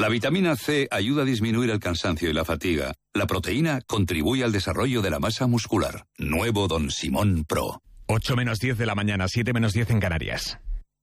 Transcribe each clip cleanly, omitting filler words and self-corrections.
La vitamina C ayuda a disminuir el cansancio y la fatiga. La proteína contribuye al desarrollo de la masa muscular. Nuevo Don Simón Pro. 8 menos 10 de la mañana, 7 menos 10 en Canarias.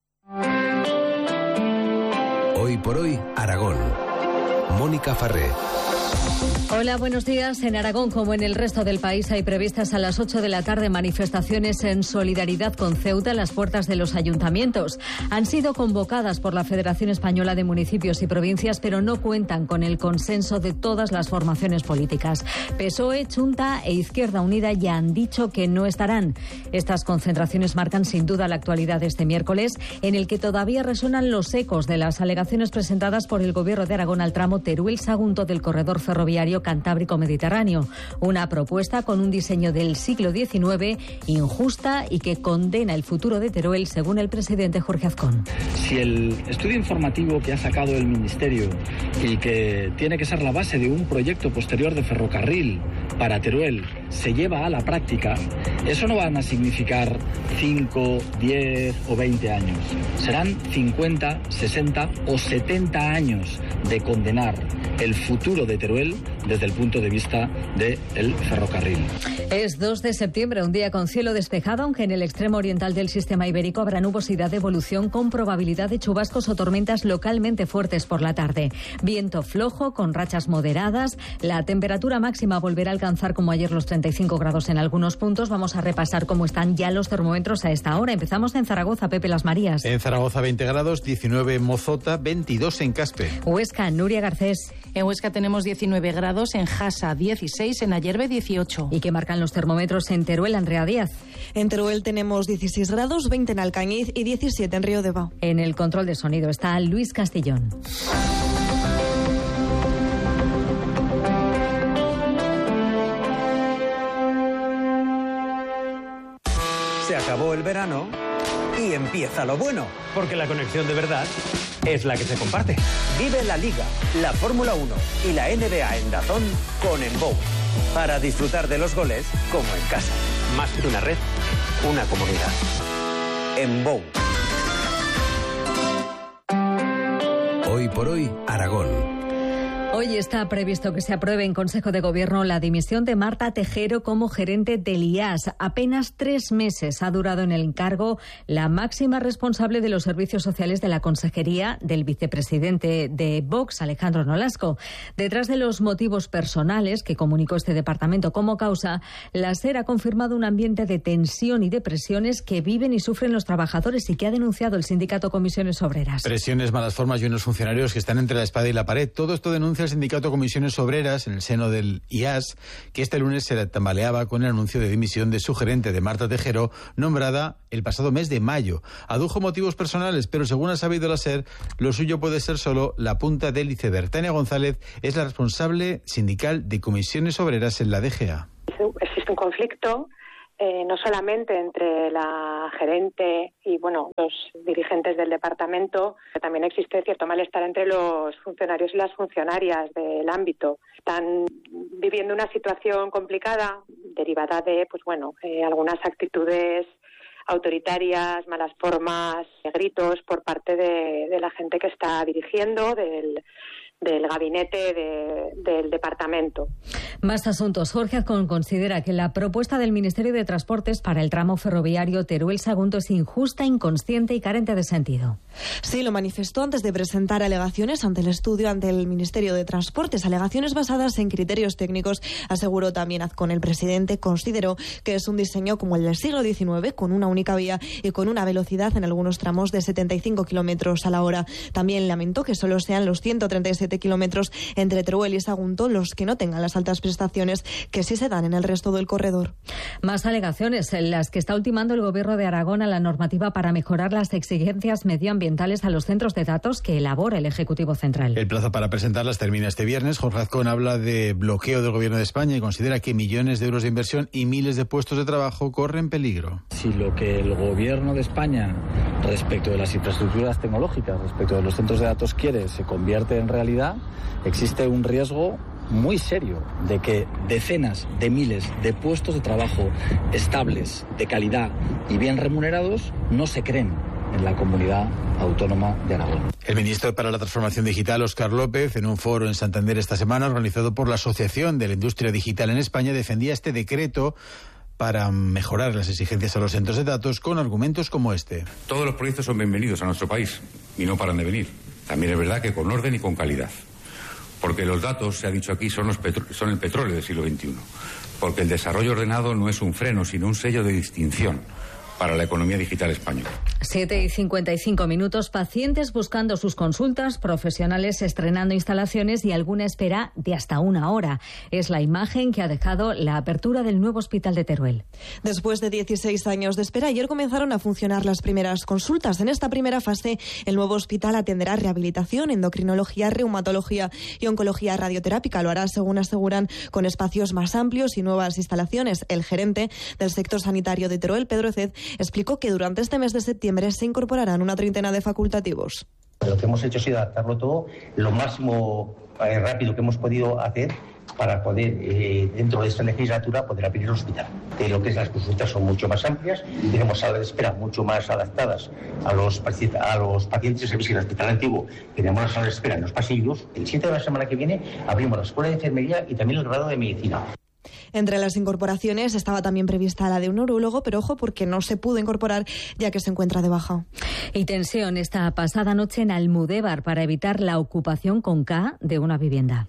Hoy por hoy, Aragón. Mónica Farré. Hola, buenos días. En Aragón, como en el resto del país, hay previstas a las 8 de la tarde manifestaciones en solidaridad con Ceuta en las puertas de los ayuntamientos. Han sido convocadas por la Federación Española de Municipios y Provincias, pero no cuentan con el consenso de todas las formaciones políticas. PSOE, Chunta e Izquierda Unida ya han dicho que no estarán. Estas concentraciones marcan sin duda la actualidad de este miércoles, en el que todavía resuenan los ecos de las alegaciones presentadas por el Gobierno de Aragón al tramo Teruel-Sagunto del corredor ferroviario Cantábrico-Mediterráneo. Una propuesta con un diseño del siglo XIX, injusta y que condena el futuro de Teruel, según el presidente Jorge Azcón. Si el estudio informativo que ha sacado el Ministerio y que tiene que ser la base de un proyecto posterior de ferrocarril para Teruel se lleva a la práctica, eso no van a significar 5, 10 o 20 años. Serán 50, 60 o 70 años de condenar el futuro de Teruel desde el punto de vista del ferrocarril. Es 2 de septiembre, un día con cielo despejado, aunque en el extremo oriental del sistema ibérico habrá nubosidad de evolución con probabilidad de chubascos o tormentas localmente fuertes por la tarde. Viento flojo con rachas moderadas. La temperatura máxima volverá a alcanzar como ayer los 35 grados en algunos puntos. Vamos a repasar cómo están ya los termómetros a esta hora. Empezamos en Zaragoza, Pepe Las Marías. En Zaragoza 20 grados, 19 en Mozota, 22 en Caspe. Huesca, Nuria Garcés. En Huesca tenemos 19 grados, en Jasa 16, en Ayerbe 18. ¿Y qué marcan los termómetros en Teruel, Andrea Díaz? En Teruel tenemos 16 grados, 20 en Alcañiz y 17 en Río de Vao. En el control de sonido está Luis Castillón. Se acabó el verano y empieza lo bueno. Porque la conexión de verdad es la que se comparte. Vive la Liga, la Fórmula 1 y la NBA en DAZN con Embow. Para disfrutar de los goles como en casa. Más que una red, una comunidad. Embow. Hoy por hoy, Aragón. Hoy está previsto que se apruebe en Consejo de Gobierno la dimisión de Marta Tejero como gerente del IAS. Apenas 3 meses ha durado en el encargo la máxima responsable de los servicios sociales de la Consejería del vicepresidente de Vox, Alejandro Nolasco. Detrás de los motivos personales que comunicó este departamento como causa, la SER ha confirmado un ambiente de tensión y de presiones que viven y sufren los trabajadores y que ha denunciado el sindicato Comisiones Obreras. Presiones, malas formas y unos funcionarios que están entre la espada y la pared. Todo esto denuncia el sindicato Comisiones Obreras en el seno del IAS, que este lunes se tambaleaba con el anuncio de dimisión de su gerente, de Marta Tejero, nombrada el pasado mes de mayo. Adujo motivos personales, pero según ha sabido la SER, lo suyo puede ser solo la punta del iceberg. Tania González es la responsable sindical de Comisiones Obreras en la DGA. Existe un conflicto no solamente entre la gerente y los dirigentes del departamento, también existe cierto malestar entre los funcionarios y las funcionarias del ámbito. Están viviendo una situación complicada derivada de algunas actitudes autoritarias, malas formas, gritos por parte de la gente que está dirigiendo, del gabinete del departamento. Más asuntos. Jorge Azcón considera que la propuesta del Ministerio de Transportes para el tramo ferroviario Teruel-Sagunto es injusta, inconsciente y carente de sentido. Sí, lo manifestó antes de presentar alegaciones ante el estudio ante el Ministerio de Transportes, alegaciones basadas en criterios técnicos. Aseguró también Azcón, el presidente consideró que es un diseño como el del siglo XIX, con una única vía y con una velocidad en algunos tramos de 75 kilómetros a la hora. También lamentó que solo sean los 137 kilómetros entre Teruel y Sagunto los que no tengan las altas prestaciones que sí se dan en el resto del corredor. Más alegaciones en las que está ultimando el Gobierno de Aragón a la normativa para mejorar las exigencias medioambientales a los centros de datos que elabora el Ejecutivo Central. El plazo para presentarlas termina este viernes. Jorge Azcón habla de bloqueo del Gobierno de España y considera que millones de euros de inversión y miles de puestos de trabajo corren peligro. Si lo que el Gobierno de España respecto de las infraestructuras tecnológicas, respecto de los centros de datos quiere, se convierte en realidad, existe un riesgo muy serio de que decenas de miles de puestos de trabajo estables, de calidad y bien remunerados no se creen en la comunidad autónoma de Aragón. El ministro para la Transformación Digital, Óscar López, en un foro en Santander esta semana organizado por la Asociación de la Industria Digital en España, defendía este decreto para mejorar las exigencias a los centros de datos con argumentos como este. Todos los proyectos son bienvenidos a nuestro país y no paran de venir. También es verdad que con orden y con calidad. Porque los datos, se ha dicho aquí, son el petróleo del siglo XXI. Porque el desarrollo ordenado no es un freno, sino un sello de distinción para la economía digital española. 7:55, pacientes buscando sus consultas, profesionales estrenando instalaciones y alguna espera de hasta 1 hora. Es la imagen que ha dejado la apertura del nuevo hospital de Teruel. Después de 16 años de espera, ayer comenzaron a funcionar las primeras consultas. En esta primera fase, el nuevo hospital atenderá rehabilitación, endocrinología, reumatología y oncología radioterápica. Lo hará, según aseguran, con espacios más amplios y nuevas instalaciones. El gerente del sector sanitario de Teruel, Pedro Ced, explicó que durante este mes de septiembre se incorporarán una 30 de facultativos. Lo que hemos hecho ha sido adaptarlo todo lo máximo rápido que hemos podido hacer para poder, dentro de esta legislatura, poder abrir el hospital. Lo que es las consultas son mucho más amplias, tenemos salas de espera mucho más adaptadas a los pacientes de servicio del hospital antiguo. Tenemos las salas de espera en los pasillos. El 7 de la semana que viene abrimos la escuela de enfermería y también el grado de medicina. Entre las incorporaciones estaba también prevista la de un neurólogo, pero ojo porque no se pudo incorporar ya que se encuentra de baja. Y tensión esta pasada noche en Almudévar para evitar la ocupación con K de una vivienda.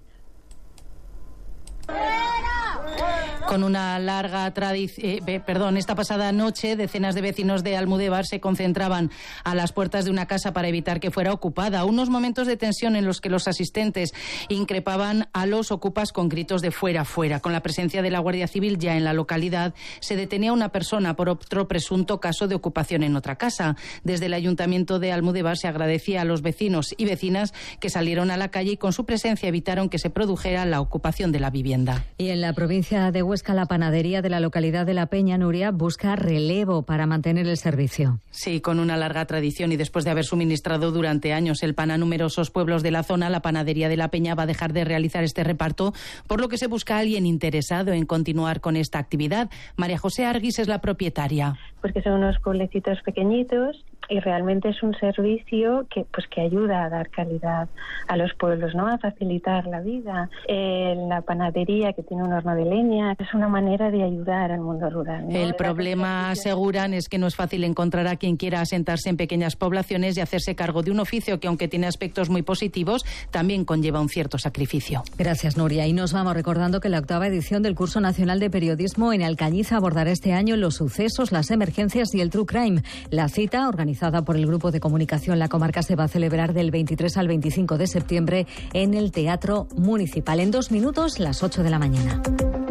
Con una larga esta pasada noche, decenas de vecinos de Almudévar se concentraban a las puertas de una casa para evitar que fuera ocupada. Unos momentos de tensión en los que los asistentes increpaban a los ocupas con gritos de fuera, fuera. Con la presencia de la Guardia Civil ya en la localidad, se detenía a una persona por otro presunto caso de ocupación en otra casa. Desde el Ayuntamiento de Almudévar se agradecía a los vecinos y vecinas que salieron a la calle y con su presencia evitaron que se produjera la ocupación de la vivienda. Y en la provincia de Huesca, la panadería de la localidad de La Peña, Nuria, busca relevo para mantener el servicio. Sí, con una larga tradición y después de haber suministrado durante años el pan a numerosos pueblos de la zona, la panadería de La Peña va a dejar de realizar este reparto, por lo que se busca a alguien interesado en continuar con esta actividad. María José Arguis es la propietaria. Pues que son unos pueblecitos pequeñitos y realmente es un servicio que ayuda a dar calidad a los pueblos, ¿no? A facilitar la vida. La panadería, que tiene un horno de leña, es una manera de ayudar al mundo rural, ¿no? El problema, aseguran, es que no es fácil encontrar a quien quiera asentarse en pequeñas poblaciones y hacerse cargo de un oficio que, aunque tiene aspectos muy positivos, también conlleva un cierto sacrificio. Gracias, Nuria. Y nos vamos recordando que la 8ª edición del Curso Nacional de Periodismo en Alcañiz abordará este año los sucesos, las emergencias y el true crime. La cita, organizada por el Grupo de Comunicación La Comarca, se va a celebrar del 23 al 25 de septiembre en el Teatro Municipal. En 2 minutos, las 8 de la mañana.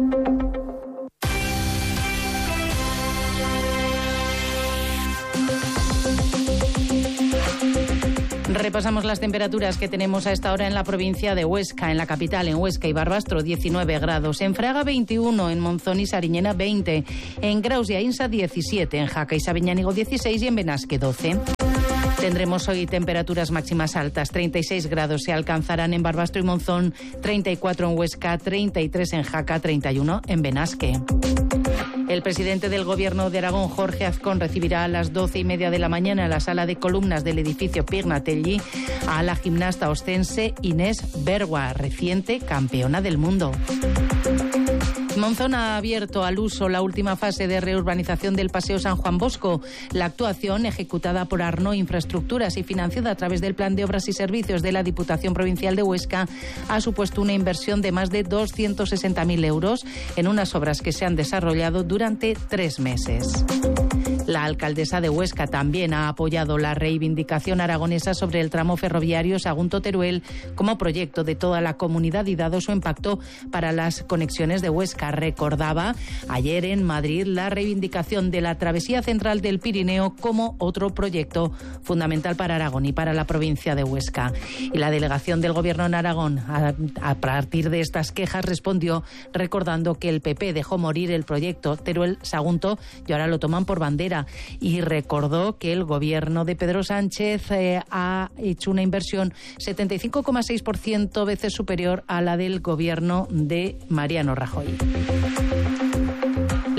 Repasamos las temperaturas que tenemos a esta hora en la provincia de Huesca. En la capital, en Huesca y Barbastro, 19 grados. En Fraga, 21. En Monzón y Sariñena, 20. En Graus y Ainsa, 17. En Jaca y Sabiñánigo, 16. Y en Benasque, 12. Tendremos hoy temperaturas máximas altas. 36 grados se alcanzarán en Barbastro y Monzón, 34 en Huesca, 33 en Jaca, 31 en Benasque. El presidente del Gobierno de Aragón, Jorge Azcón, recibirá a las 12:30 de la mañana en la sala de columnas del edificio Pignatelli a la gimnasta ostense Inés Bergua, reciente campeona del mundo. Monzón ha abierto al uso la última fase de reurbanización del Paseo San Juan Bosco. La actuación, ejecutada por Arno Infraestructuras y financiada a través del Plan de Obras y Servicios de la Diputación Provincial de Huesca, ha supuesto una inversión de más de 260.000 euros en unas obras que se han desarrollado durante 3 meses. La alcaldesa de Huesca también ha apoyado la reivindicación aragonesa sobre el tramo ferroviario Sagunto-Teruel como proyecto de toda la comunidad y dado su impacto para las conexiones de Huesca. Recordaba ayer en Madrid la reivindicación de la travesía central del Pirineo como otro proyecto fundamental para Aragón y para la provincia de Huesca. Y la delegación del Gobierno en Aragón, a partir de estas quejas, respondió recordando que el PP dejó morir el proyecto Teruel-Sagunto y ahora lo toman por bandera. Y recordó que el Gobierno de Pedro Sánchez ha hecho una inversión 75,6% veces superior a la del Gobierno de Mariano Rajoy.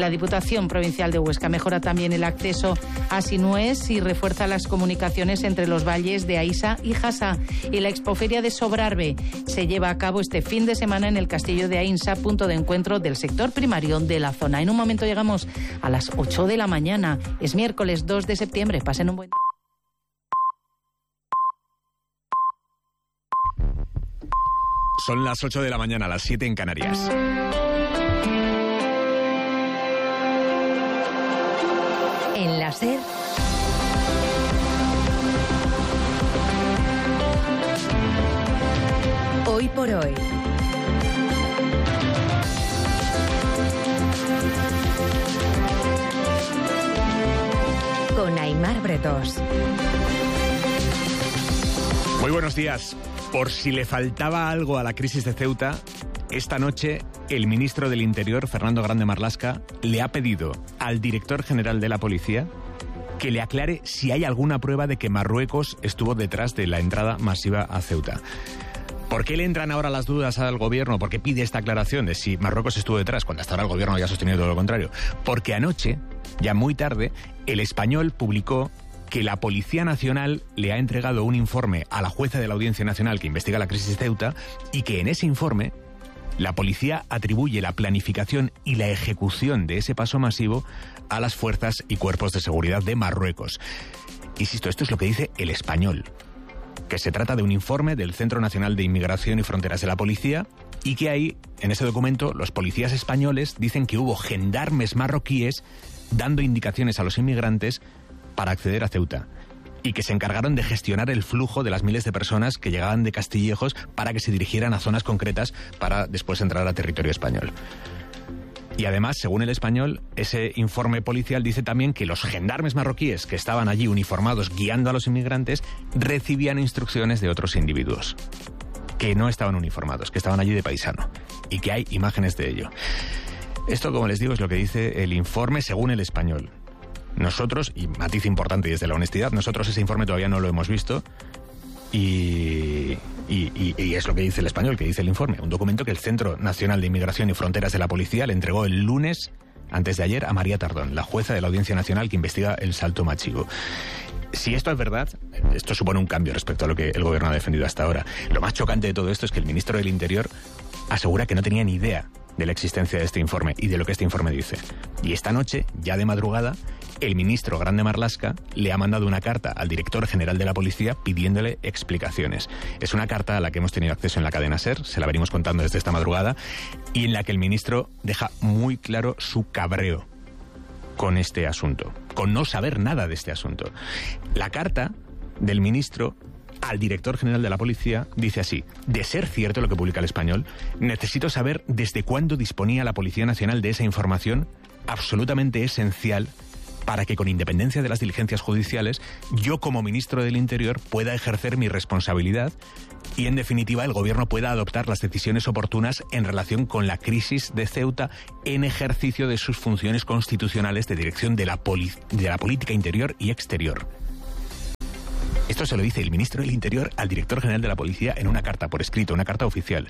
La Diputación Provincial de Huesca mejora también el acceso a Sinués y refuerza las comunicaciones entre los valles de Aisa y Jasa. Y la Expoferia de Sobrarbe se lleva a cabo este fin de semana en el Castillo de Ainsa, punto de encuentro del sector primario de la zona. En un momento llegamos a las 8 de la mañana. Es miércoles 2 de septiembre. Pasen un buen día. Son las 8 de la mañana, las 7 en Canarias. En la SER, Hoy por Hoy. Con Aimar Bretos. Muy buenos días. Por si le faltaba algo a la crisis de Ceuta, esta noche el ministro del Interior, Fernando Grande Marlaska, le ha pedido al director general de la policía que le aclare si hay alguna prueba de que Marruecos estuvo detrás de la entrada masiva a Ceuta. ¿Por qué le entran ahora las dudas al gobierno? ¿Por qué pide esta aclaración de si Marruecos estuvo detrás, cuando hasta ahora el gobierno ya ha sostenido todo lo contrario? Porque anoche, ya muy tarde, El Español publicó que la Policía Nacional le ha entregado un informe a la jueza de la Audiencia Nacional que investiga la crisis de Ceuta y que en ese informe la policía atribuye la planificación y la ejecución de ese paso masivo a las fuerzas y cuerpos de seguridad de Marruecos. Insisto, esto es lo que dice El Español, que se trata de un informe del Centro Nacional de Inmigración y Fronteras de la Policía y que ahí, en ese documento, los policías españoles dicen que hubo gendarmes marroquíes dando indicaciones a los inmigrantes para acceder a Ceuta y que se encargaron de gestionar el flujo de las miles de personas que llegaban de Castillejos para que se dirigieran a zonas concretas para después entrar a territorio español. Y además, según El Español, ese informe policial dice también que los gendarmes marroquíes que estaban allí uniformados guiando a los inmigrantes recibían instrucciones de otros individuos que no estaban uniformados, que estaban allí de paisano y que hay imágenes de ello. Esto, como les digo, es lo que dice el informe según El Español. Nosotros, y matiz importante desde la honestidad, nosotros ese informe todavía no lo hemos visto y es lo que dice El Español, que dice el informe. Un documento que el Centro Nacional de Inmigración y Fronteras de la Policía le entregó el lunes, antes de ayer, a María Tardón, la jueza de la Audiencia Nacional que investiga el Salto Machigo. Si esto es verdad, esto supone un cambio respecto a lo que el gobierno ha defendido hasta ahora. Lo más chocante de todo esto es que el ministro del Interior asegura que no tenía ni idea de la existencia de este informe y de lo que este informe dice. Y esta noche, ya de madrugada, el ministro Grande Marlaska le ha mandado una carta al director general de la policía pidiéndole explicaciones. Es una carta a la que hemos tenido acceso en la cadena SER, se la venimos contando desde esta madrugada, y en la que el ministro deja muy claro su cabreo con este asunto, con no saber nada de este asunto. La carta del ministro al director general de la policía dice así: de ser cierto lo que publica El Español, necesito saber desde cuándo disponía la Policía Nacional de esa información absolutamente esencial para que, con independencia de las diligencias judiciales, yo como ministro del Interior pueda ejercer mi responsabilidad y, en definitiva, el gobierno pueda adoptar las decisiones oportunas en relación con la crisis de Ceuta en ejercicio de sus funciones constitucionales de dirección de la política interior y exterior. Esto se lo dice el ministro del Interior al director general de la policía en una carta por escrito, una carta oficial.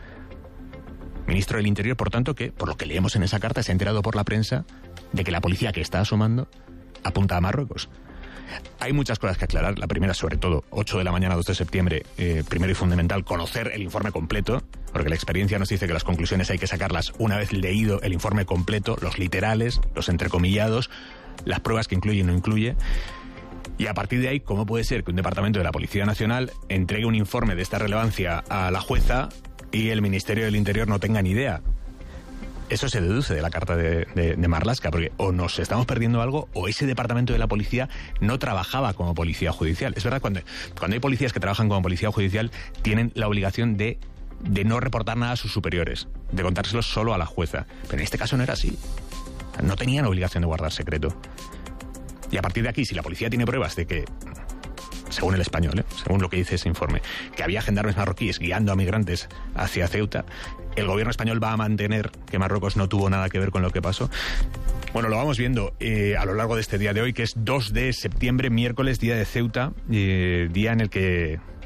Ministro del Interior, por tanto, que, por lo que leemos en esa carta, se ha enterado por la prensa de que la policía que está asomando apunta a Marruecos. Hay muchas cosas que aclarar. La primera, sobre todo, 8 de la mañana, 2 de septiembre, primero y fundamental, conocer el informe completo, porque la experiencia nos dice que las conclusiones hay que sacarlas una vez leído el informe completo, los literales, los entrecomillados, las pruebas que incluye y no incluye. Y a partir de ahí, ¿cómo puede ser que un departamento de la Policía Nacional entregue un informe de esta relevancia a la jueza y el Ministerio del Interior no tenga ni idea? Eso se deduce de la carta de Marlaska, porque o nos estamos perdiendo algo o ese departamento de la policía no trabajaba como policía judicial. Es verdad, cuando hay policías que trabajan como policía judicial, tienen la obligación de no reportar nada a sus superiores, de contárselos solo a la jueza. Pero en este caso no era así. No tenían obligación de guardar secreto. Y a partir de aquí, si la policía tiene pruebas de que, según El Español, según lo que dice ese informe, que había gendarmes marroquíes guiando a migrantes hacia Ceuta, el gobierno español va a mantener que Marruecos no tuvo nada que ver con lo que pasó. Bueno, lo vamos viendo a lo largo de este día de hoy, que es 2 de septiembre, miércoles, día de Ceuta, día en el que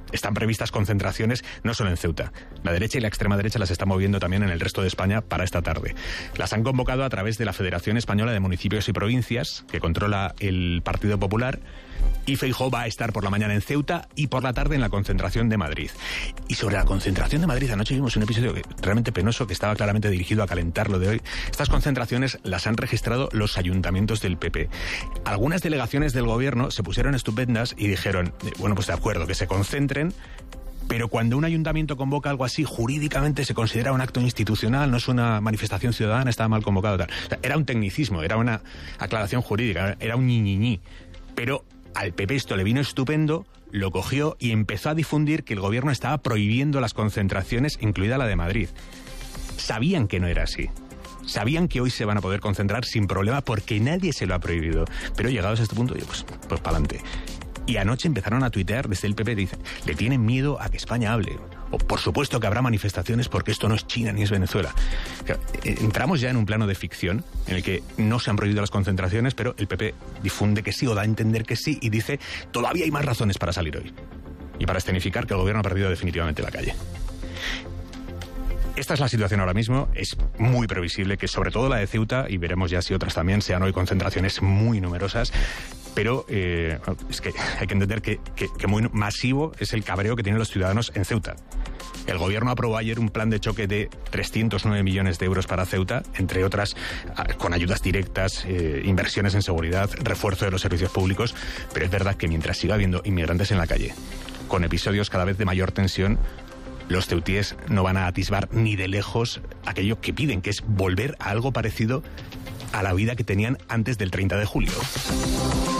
están previstas concentraciones no solo en Ceuta. La derecha y la extrema derecha las están moviendo también en el resto de España para esta tarde. Las han convocado a través de la Federación Española de Municipios y Provincias, que controla el Partido Popular, y Feijóo va a estar por la mañana en Ceuta y por la tarde en la concentración de Madrid. Y sobre la concentración de Madrid, anoche vimos un episodio realmente penoso que estaba claramente dirigido a calentar lo de hoy. Estas concentraciones las han registrado los ayuntamientos del PP. Algunas delegaciones del gobierno se pusieron estupendas y dijeron, bueno, pues de acuerdo, que se concentren, pero cuando un ayuntamiento convoca algo así, jurídicamente se considera un acto institucional, no es una manifestación ciudadana, estaba mal convocado, tal. O sea, era un tecnicismo, era una aclaración jurídica, era un ñiñiñi. Pero al PP esto le vino estupendo, lo cogió y empezó a difundir que el gobierno estaba prohibiendo las concentraciones, incluida la de Madrid. Sabían que no era así. Sabían que hoy se van a poder concentrar sin problema porque nadie se lo ha prohibido. Pero llegados a este punto, pues para adelante. Y anoche empezaron a tuitear desde el PP, dicen, le tienen miedo a que España hable. O por supuesto que habrá manifestaciones porque esto no es China ni es Venezuela. Entramos ya en un plano de ficción en el que no se han prohibido las concentraciones, pero el PP difunde que sí o da a entender que sí y dice, todavía hay más razones para salir hoy. Y para escenificar que el gobierno ha perdido definitivamente la calle. Esta es la situación ahora mismo, es muy previsible que sobre todo la de Ceuta, y veremos ya si otras también, sean hoy concentraciones muy numerosas, pero es que hay que entender que muy masivo es el cabreo que tienen los ciudadanos en Ceuta. El gobierno aprobó ayer un plan de choque de 309 millones de euros para Ceuta, entre otras con ayudas directas, inversiones en seguridad, refuerzo de los servicios públicos, pero es verdad que mientras siga habiendo inmigrantes en la calle, con episodios cada vez de mayor tensión, los ceutíes no van a atisbar ni de lejos aquello que piden, que es volver a algo parecido a la vida que tenían antes del 30 de julio.